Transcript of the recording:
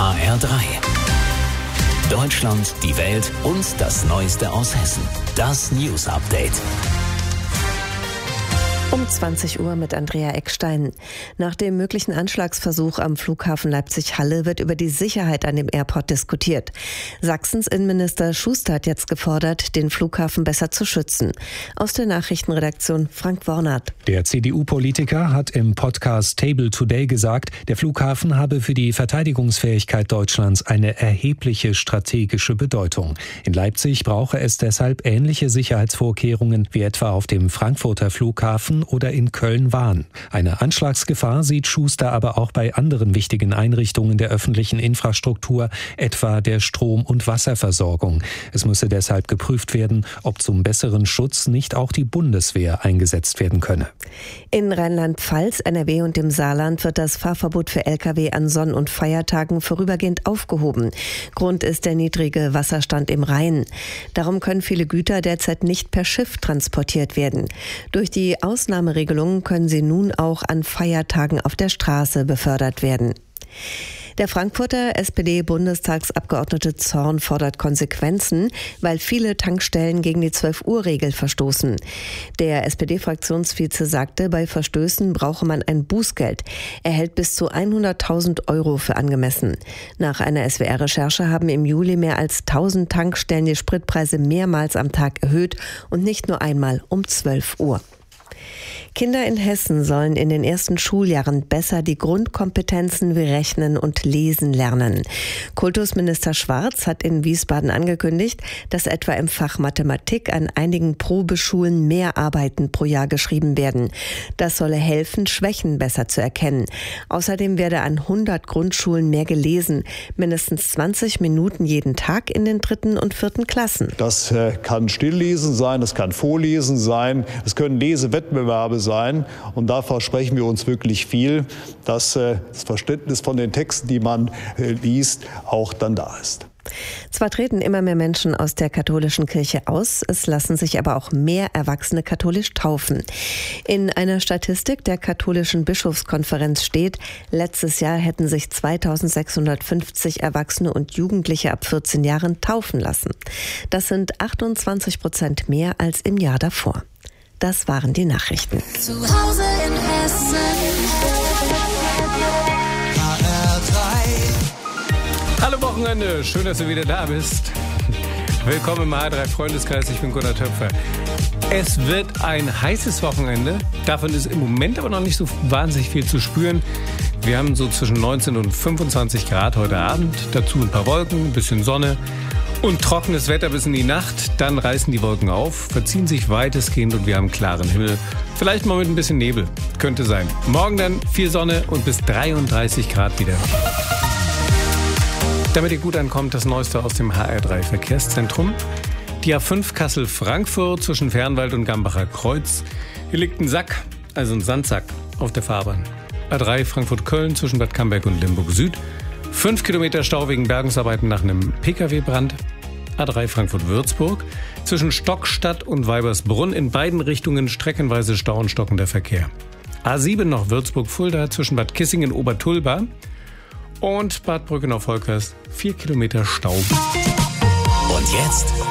HR3. Deutschland, die Welt und das Neueste aus Hessen. Das News Update. Um 20 Uhr mit Andrea Eckstein. Nach dem möglichen Anschlagsversuch am Flughafen Leipzig-Halle wird über die Sicherheit an dem Airport diskutiert. Sachsens Innenminister Schuster hat jetzt gefordert, den Flughafen besser zu schützen. Aus der Nachrichtenredaktion Frank Wornert. Der CDU-Politiker hat im Podcast Table Today gesagt, der Flughafen habe für die Verteidigungsfähigkeit Deutschlands eine erhebliche strategische Bedeutung. In Leipzig brauche es deshalb ähnliche Sicherheitsvorkehrungen wie etwa auf dem Frankfurter Flughafen oder in Köln-Wahn. Eine Anschlagsgefahr sieht Schuster aber auch bei anderen wichtigen Einrichtungen der öffentlichen Infrastruktur, etwa der Strom- und Wasserversorgung. Es müsse deshalb geprüft werden, ob zum besseren Schutz nicht auch die Bundeswehr eingesetzt werden könne. In Rheinland-Pfalz, NRW und dem Saarland wird das Fahrverbot für Lkw an Sonn- und Feiertagen vorübergehend aufgehoben. Grund ist der niedrige Wasserstand im Rhein. Darum können viele Güter derzeit nicht per Schiff transportiert werden. Durch die Ausnahmeregelungen können sie nun auch an Feiertagen auf der Straße befördert werden. Der Frankfurter SPD-Bundestagsabgeordnete Zorn fordert Konsequenzen, weil viele Tankstellen gegen die 12-Uhr-Regel verstoßen. Der SPD-Fraktionsvize sagte, bei Verstößen brauche man ein Bußgeld. Er hält bis zu 100.000 € für angemessen. Nach einer SWR-Recherche haben im Juli mehr als 1.000 Tankstellen die Spritpreise mehrmals am Tag erhöht und nicht nur einmal um 12 Uhr. Kinder in Hessen sollen in den ersten Schuljahren besser die Grundkompetenzen wie Rechnen und Lesen lernen. Kultusminister Schwarz hat in Wiesbaden angekündigt, dass etwa im Fach Mathematik an einigen Probeschulen mehr Arbeiten pro Jahr geschrieben werden. Das solle helfen, Schwächen besser zu erkennen. Außerdem werde an 100 Grundschulen mehr gelesen, mindestens 20 Minuten jeden Tag in den 3. und 4. Klassen. Das kann Stilllesen sein, das kann Vorlesen sein, es können Lesewettbewerbe sein. Und da versprechen wir uns wirklich viel, dass das Verständnis von den Texten, die man liest, auch dann da ist. Zwar treten immer mehr Menschen aus der katholischen Kirche aus, es lassen sich aber auch mehr Erwachsene katholisch taufen. In einer Statistik der katholischen Bischofskonferenz steht, letztes Jahr hätten sich 2.650 Erwachsene und Jugendliche ab 14 Jahren taufen lassen. Das sind 28% mehr als im Jahr davor. Das waren die Nachrichten. Zu Hause in Hessen. HR3. Hallo Wochenende, schön, dass du wieder da bist. Willkommen im HR3 Freundeskreis, ich bin Gunnar Töpfer. Es wird ein heißes Wochenende, davon ist im Moment aber noch nicht so wahnsinnig viel zu spüren. Wir haben so zwischen 19 und 25 Grad heute Abend, dazu ein paar Wolken, ein bisschen Sonne. Und trockenes Wetter bis in die Nacht, dann reißen die Wolken auf, verziehen sich weitestgehend und wir haben klaren Himmel. Vielleicht mal mit ein bisschen Nebel, könnte sein. Morgen dann viel Sonne und bis 33 Grad wieder. Damit ihr gut ankommt, das Neueste aus dem HR3 Verkehrszentrum. Die A5 Kassel-Frankfurt zwischen Fernwald und Gambacher Kreuz. Hier liegt ein Sack, also ein Sandsack, auf der Fahrbahn. A3 Frankfurt-Köln zwischen Bad Camberg und Limburg Süd. 5 Kilometer Stau wegen Bergungsarbeiten nach einem Pkw-Brand. A3 Frankfurt-Würzburg. Zwischen Stockstadt und Weibersbrunn in beiden Richtungen streckenweise Stau und stockender Verkehr. A7 noch Würzburg-Fulda zwischen Bad Kissingen-Obertulba und Bad Brückenau-Volkers. 4 Kilometer Stau. Und jetzt